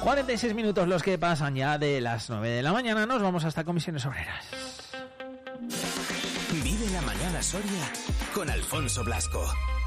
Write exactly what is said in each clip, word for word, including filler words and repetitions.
cuarenta y seis minutos los que pasan ya de las nueve de la mañana. Nos vamos hasta Comisiones Obreras. Vive la mañana Soria con Alfonso Blasco.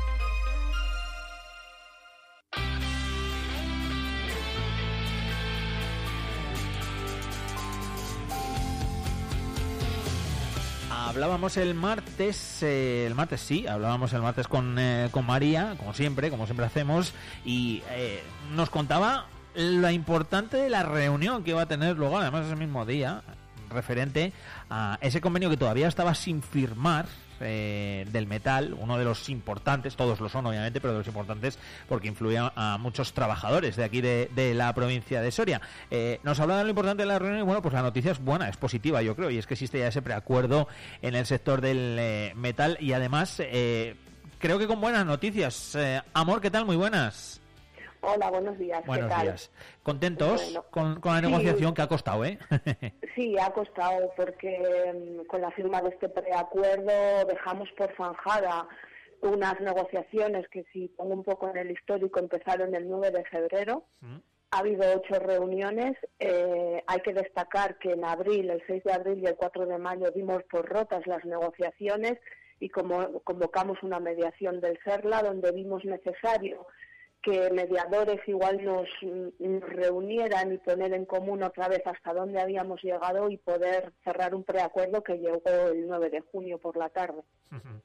Hablábamos el martes, eh, el martes sí, hablábamos el martes con, eh, con María, como siempre, como siempre hacemos, y eh, nos contaba lo importante de la reunión que iba a tener luego, además ese mismo día, referente a ese convenio que todavía estaba sin firmar, eh, del metal, uno de los importantes, todos lo son obviamente, pero de los importantes porque influye a muchos trabajadores de aquí de, de la provincia de Soria. Eh, nos hablaba de lo importante de la reunión y bueno, pues la noticia es buena, es positiva yo creo, y es que existe ya ese preacuerdo en el sector del eh, metal y además eh, creo que con buenas noticias. Eh, Amor, ¿qué tal? Muy buenas. Hola, buenos días. Buenos ¿qué tal? días. ¿Contentos bueno, con, con la negociación sí, que ha costado, eh? Sí, ha costado porque con la firma de este preacuerdo dejamos por zanjada unas negociaciones que, si pongo un poco en el histórico, empezaron el nueve de febrero. ¿Mm? Ha habido ocho reuniones. Eh, hay que destacar que en abril, el seis de abril y el cuatro de mayo, dimos por rotas las negociaciones y como convocamos una mediación del CERLA donde vimos necesario que mediadores igual nos, nos reunieran y poner en común otra vez hasta dónde habíamos llegado y poder cerrar un preacuerdo que llegó el nueve de junio por la tarde. Uh-huh.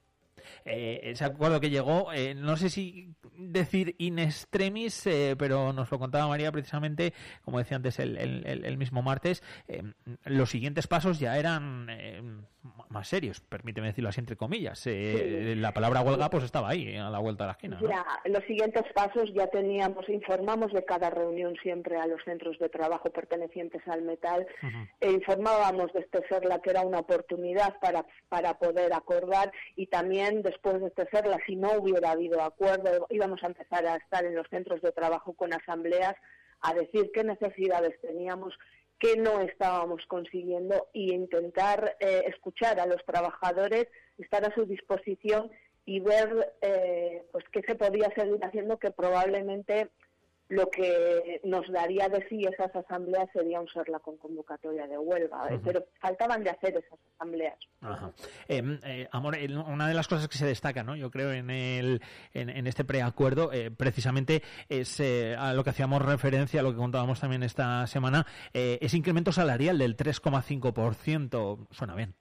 Eh, ese acuerdo que llegó, eh, no sé si decir in extremis, eh, pero nos lo contaba María precisamente, como decía antes el, el, el mismo martes, eh, los siguientes pasos ya eran eh, más serios, permíteme decirlo así entre comillas. Eh, sí. La palabra huelga pues estaba ahí, a la vuelta de la esquina, ¿no? Ya, los siguientes pasos ya teníamos, informamos de cada reunión siempre a los centros de trabajo pertenecientes al metal, uh-huh. e informábamos de este CERLA que era una oportunidad para, para poder acordar, y también después de este CERLA, si no hubiera habido acuerdo, íbamos a empezar a estar en los centros de trabajo con asambleas a decir qué necesidades teníamos, qué no estábamos consiguiendo, y intentar eh, escuchar a los trabajadores, estar a su disposición y ver eh, pues qué se podía seguir haciendo, que probablemente lo que nos daría de sí esas asambleas sería un CERLA con convocatoria de huelga, uh-huh. pero faltaban de hacer esas asambleas. Ajá. Eh, eh, Amor, una de las cosas que se destaca, ¿no? Yo creo en el en, en este preacuerdo, eh, precisamente es eh, a lo que hacíamos referencia, a lo que contábamos también esta semana, eh, ese incremento salarial del tres coma cinco por ciento. Suena bien.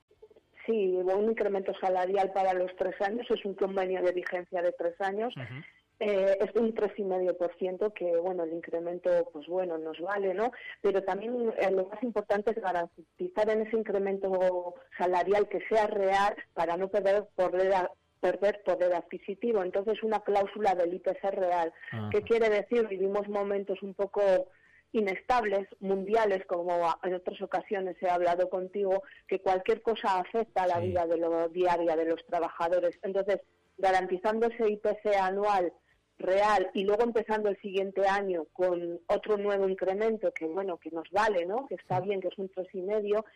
Sí, un incremento salarial para los tres años, es un convenio de vigencia de tres años. Uh-huh. Eh, es un tres coma cinco por ciento que, bueno, el incremento, pues bueno, nos vale, ¿no? Pero también eh, lo más importante es garantizar en ese incremento salarial que sea real para no perder poder, perder poder adquisitivo. Entonces, una cláusula del I P C real. Ajá. ¿Qué quiere decir? Vivimos momentos un poco inestables, mundiales, como en otras ocasiones he hablado contigo, que cualquier cosa afecta a la sí. vida de lo diaria de los trabajadores. Entonces, garantizando ese I P C anual real y luego empezando el siguiente año con otro nuevo incremento que, bueno, que nos vale, ¿no? Que está bien, que es un tres y medio,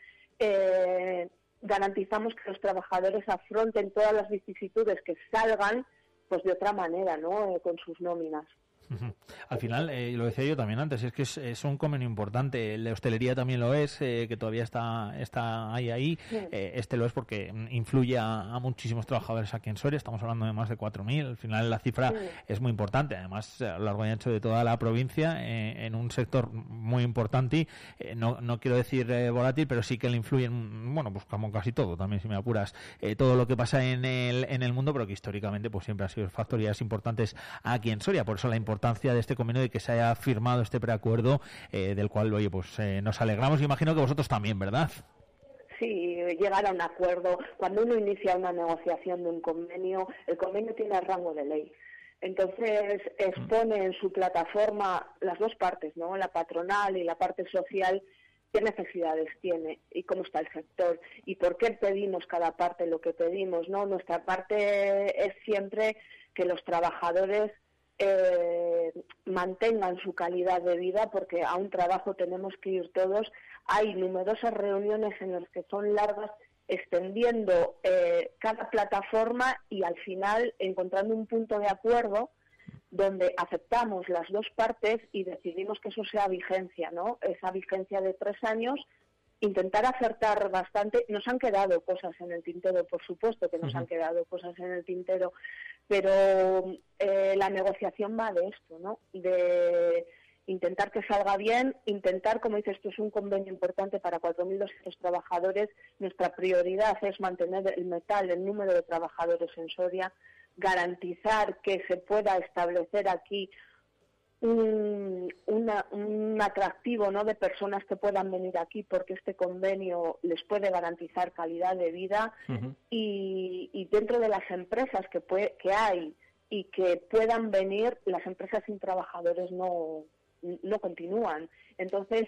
eh, garantizamos que los trabajadores afronten todas las vicisitudes que salgan, pues de otra manera, ¿no? Eh, con sus nóminas. Uh-huh. Al final, eh, lo decía yo también antes, es que es, es un convenio importante. El de hostelería también lo es, eh, que todavía está está ahí, ahí. Sí. Eh, este lo es porque influye a, a muchísimos trabajadores aquí en Soria. Estamos hablando de más de cuatro mil. Al final la cifra sí. es muy importante. Además, a lo largo y ancho de toda la provincia, eh, en un sector muy importante. Eh, no, no quiero decir eh, volátil, pero sí que le influyen, bueno, pues como casi todo, también si me apuras, eh, todo lo que pasa en el en el mundo, pero que históricamente pues siempre ha sido factorías importantes aquí en Soria. Por eso la importancia de este convenio, de que se haya firmado este preacuerdo, eh, del cual, oye, pues eh, nos alegramos, y imagino que vosotros también, ¿verdad? Sí, llegar a un acuerdo. Cuando uno inicia una negociación de un convenio, el convenio tiene rango de ley. Entonces expone en su plataforma las dos partes, ¿no? La patronal y la parte social, qué necesidades tiene y cómo está el sector y por qué pedimos cada parte lo que pedimos, ¿no? Nuestra parte es siempre que los trabajadores Eh, mantengan su calidad de vida, porque a un trabajo tenemos que ir todos. Hay numerosas reuniones en las que son largas, extendiendo eh, cada plataforma y al final encontrando un punto de acuerdo donde aceptamos las dos partes y decidimos que eso sea vigencia, ¿no? Esa vigencia de tres años, intentar acertar bastante. Nos han quedado cosas en el tintero, por supuesto que nos uh-huh. han quedado cosas en el tintero, pero eh, la negociación va de esto, ¿no? De intentar que salga bien, intentar, como dices tú, es un convenio importante para cuatro mil doscientos trabajadores. Nuestra prioridad es mantener el metal, el número de trabajadores en Soria, garantizar que se pueda establecer aquí un, una, un atractivo, ¿no?, de personas que puedan venir aquí, porque este convenio les puede garantizar calidad de vida. Uh-huh. y, y dentro de las empresas que, puede, que hay y que puedan venir, las empresas sin trabajadores no, no continúan. Entonces,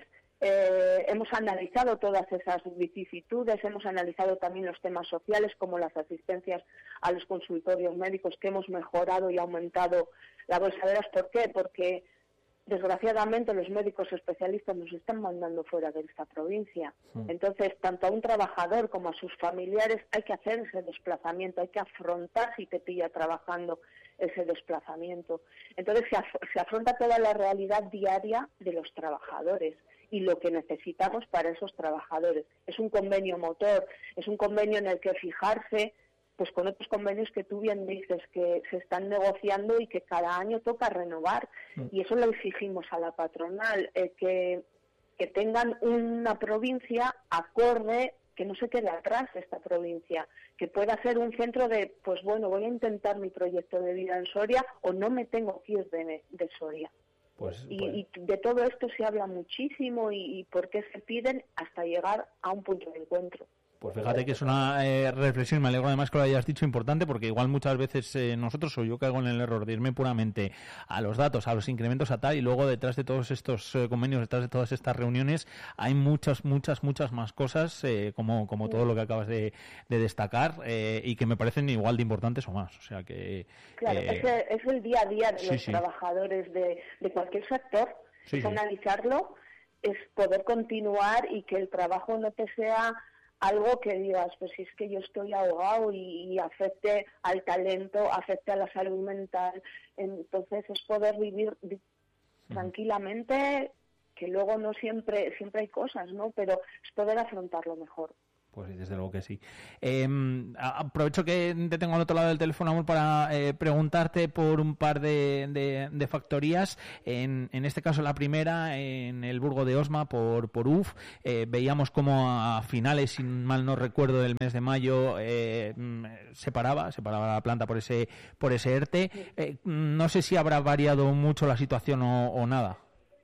Eh, hemos analizado todas esas vicisitudes, hemos analizado también los temas sociales como las asistencias a los consultorios médicos, que hemos mejorado y aumentado la bolsa de horas. ¿Por qué? Porque desgraciadamente los médicos especialistas nos están mandando fuera de esta provincia. Sí. Entonces, tanto a un trabajador como a sus familiares hay que hacer ese desplazamiento, hay que afrontar, si te pilla trabajando, ese desplazamiento. Entonces se, af- se afronta toda la realidad diaria de los trabajadores y lo que necesitamos para esos trabajadores. Es un convenio motor, es un convenio en el que fijarse pues con otros convenios que tú bien dices, que se están negociando y que cada año toca renovar. Sí. Y eso lo exigimos a la patronal, eh, que, que tengan una provincia acorde, que no se quede atrás esta provincia, que pueda ser un centro de, pues bueno, voy a intentar mi proyecto de vida en Soria o no me tengo que ir de, de Soria. Pues, y, pues... y de todo esto se habla muchísimo y, y por qué se piden hasta llegar a un punto de encuentro. Pues fíjate que es una eh, reflexión, me alegro además que lo hayas dicho, importante, porque igual muchas veces eh, nosotros, o yo caigo en el error de irme puramente a los datos, a los incrementos, a tal, y luego detrás de todos estos eh, convenios, detrás de todas estas reuniones, hay muchas, muchas, muchas más cosas, eh, como como todo lo que acabas de, de destacar, eh, y que me parecen igual de importantes o más. O sea que... Claro, eh, ese es el día a día de sí, los sí. trabajadores de, de cualquier sector, sí, es sí. analizarlo, es poder continuar y que el trabajo no te sea algo que digas, pues si es que yo estoy ahogado y, y afecte al talento, afecte a la salud mental. Entonces es poder vivir di- tranquilamente, que luego no siempre siempre hay cosas, ¿no? Pero es poder afrontarlo mejor. Pues sí, desde luego que sí. Eh, aprovecho que te tengo al otro lado del teléfono, Amor, para eh, preguntarte por un par de, de, de factorías. En, en este caso, la primera, en el Burgo de Osma, por, por U F. Eh, veíamos como a finales, si mal no recuerdo, del mes de mayo, eh, se paraba, se paraba la planta por ese, por ese ERTE. Eh, no sé si habrá variado mucho la situación o, o nada.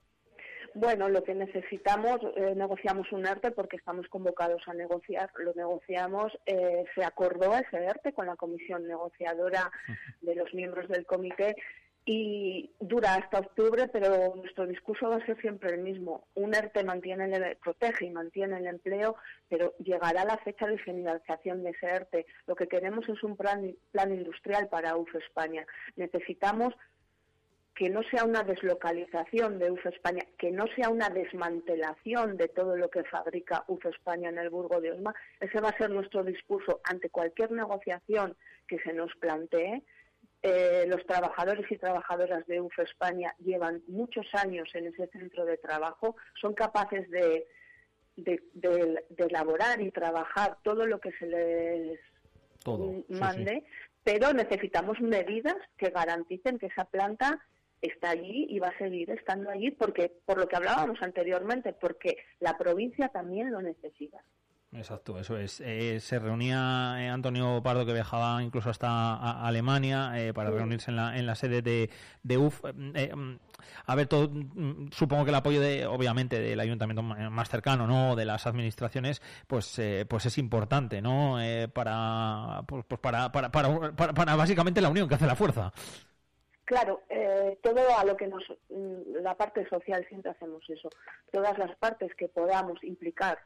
Bueno, lo que necesitamos, eh, negociamos un ERTE porque estamos convocados a negociar, lo negociamos, eh, se acordó ese ERTE con la comisión negociadora de los miembros del comité y dura hasta octubre, pero nuestro discurso va a ser siempre el mismo. Un ERTE mantiene el, protege y mantiene el empleo, pero llegará la fecha de finalización de ese ERTE. Lo que queremos es un plan, plan industrial para U F España. Necesitamos que no sea una deslocalización de U F España, que no sea una desmantelación de todo lo que fabrica U F España en el Burgo de Osma. Ese va a ser nuestro discurso ante cualquier negociación que se nos plantee. Eh, los trabajadores y trabajadoras de U F España llevan muchos años en ese centro de trabajo, son capaces de, de, de, de elaborar y trabajar todo lo que se les todo, mande, sí, sí. Pero necesitamos medidas que garanticen que esa planta está allí y va a seguir estando allí, porque por lo que hablábamos anteriormente, porque la provincia también lo necesita. Exacto, eso es. Eh, se reunía eh, Antonio Pardo, que viajaba incluso hasta a, a Alemania eh, para sí. reunirse en la en la sede de, de U F. Eh, a ver, todo, supongo que el apoyo de, obviamente, del ayuntamiento más cercano, ¿no?, de las administraciones, pues eh, pues es importante, ¿no? Eh, para, pues, pues para, para, para, para, para básicamente la unión que hace la fuerza. Claro, eh, todo a lo que nos, la parte social siempre hacemos eso. Todas las partes que podamos implicar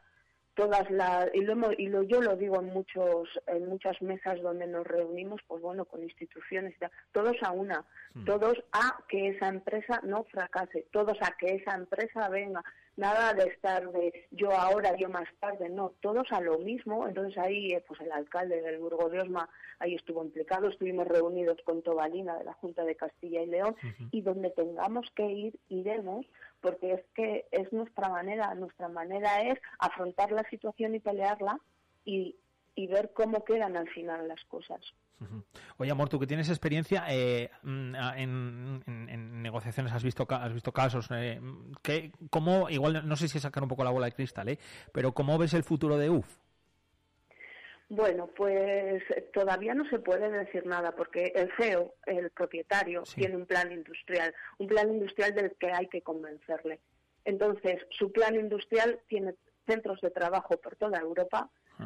todas las y lo, hemos- y lo yo lo digo en muchos en muchas mesas donde nos reunimos, pues bueno, con instituciones y tal, todos a una, Mm. todos a que esa empresa no fracase, todos a que esa empresa venga, nada de estar de yo ahora, yo más tarde, no, todos a lo mismo. Entonces ahí eh, pues el alcalde del Burgo de Osma ahí estuvo implicado, estuvimos reunidos con Tobalina de la Junta de Castilla y León, Ujú. y donde tengamos que ir, iremos, porque es que es nuestra manera, nuestra manera es afrontar la situación y pelearla y, y ver cómo quedan al final las cosas. Ujú. Oye, amor, tú que tienes experiencia eh, mm, a- en, en- en negociaciones, has visto ca- has visto casos, eh, ¿qué, cómo, igual no sé si sacar un poco la bola de cristal, eh, pero ¿cómo ves el futuro de U F? Bueno, pues eh, todavía no se puede decir nada porque el C E O, el propietario, Sí. tiene un plan industrial, un plan industrial del que hay que convencerle. Entonces, su plan industrial tiene centros de trabajo por toda Europa, Ah.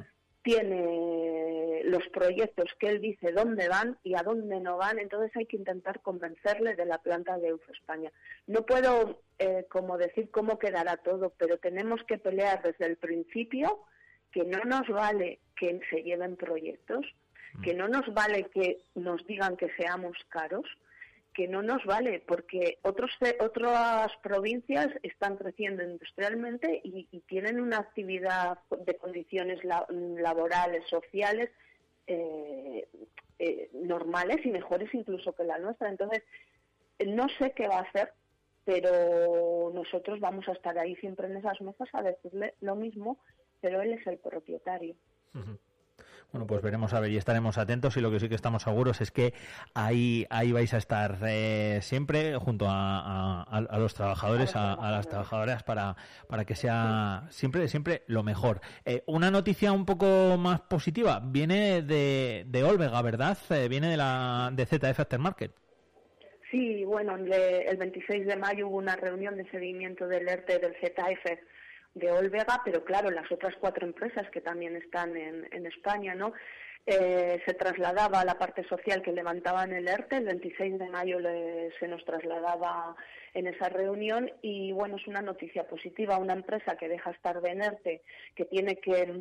tiene los proyectos que él dice dónde van y a dónde no van, entonces hay que intentar convencerle de la planta de U F España. No puedo, eh, como decir cómo quedará todo, pero tenemos que pelear desde el principio que no nos vale que se lleven proyectos, que no nos vale que nos digan que seamos caros, que no nos vale porque otros otras provincias están creciendo industrialmente y, y tienen una actividad de condiciones la, laborales, sociales eh, eh, normales y mejores incluso que la nuestra. Entonces, no sé qué va a hacer, pero nosotros vamos a estar ahí siempre en esas mesas a decirle lo mismo, pero él es el propietario. Ujú. Bueno, pues veremos a ver y estaremos atentos, y lo que sí que estamos seguros es que ahí ahí vais a estar eh, siempre junto a, a, a los trabajadores, a, a las trabajadoras, para para que sea siempre siempre lo mejor. Eh, una noticia un poco más positiva viene de, de Olvega, ¿verdad? Eh, viene de la de Z F Aftermarket. Sí, bueno, le, el veintiséis de mayo hubo una reunión de seguimiento del ERTE del Z F de Olvega, pero claro, las otras cuatro empresas que también están en, en España, ¿no? Eh, se trasladaba a la parte social que levantaban el ERTE, el veintiséis de mayo le, se nos trasladaba en esa reunión y bueno, es una noticia positiva, una empresa que deja estar de ERTE, que tiene que,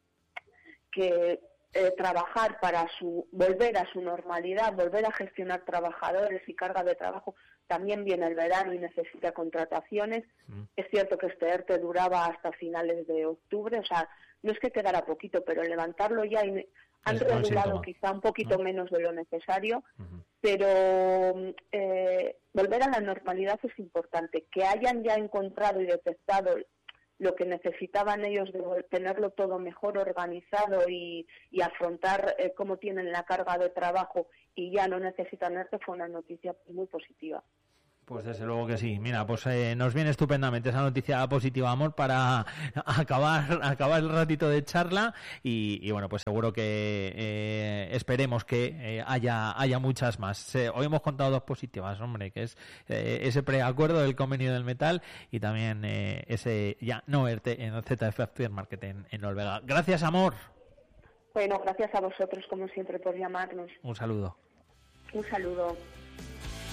que eh, trabajar para su volver a su normalidad, volver a gestionar trabajadores y carga de trabajo. También viene el verano y necesita contrataciones. Mm. Es cierto que este ERTE duraba hasta finales de octubre, o sea, no es que quedara poquito, pero levantarlo ya y han es regulado quizá un poquito ¿no? menos de lo necesario, uh-huh. pero eh, volver a la normalidad es importante. Que hayan ya encontrado y detectado lo que necesitaban ellos de tenerlo todo mejor organizado y, y afrontar eh, cómo tienen la carga de trabajo y ya no necesitan ERTE, fue una noticia muy positiva. Pues desde luego que sí. Mira, pues eh, nos viene estupendamente esa noticia positiva, amor, para acabar acabar el ratito de charla y, y bueno, pues seguro que eh, esperemos que eh, haya haya muchas más. Eh, hoy hemos contado dos positivas, hombre, que es eh, ese preacuerdo del convenio del metal y también eh, ese ya no ERTE en Z F Aftermarket en, en Olvega. Gracias, amor. Bueno, gracias a vosotros, como siempre, por llamarnos. Un saludo. Un saludo.